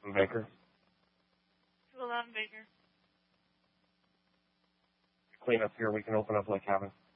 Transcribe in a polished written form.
Baker. 211 Baker. Clean up here. We can open up Lake Cabin.